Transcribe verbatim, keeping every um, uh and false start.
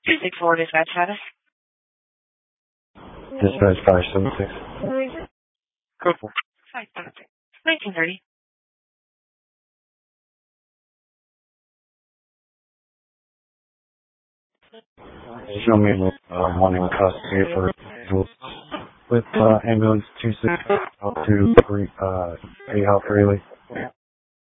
two six four dispatch status. Dispatch five seven six. Code four. five seven six. nineteen thirty. Show me uh, wanting custody for with uh, ambulance two six up to uh, A Health Greeley.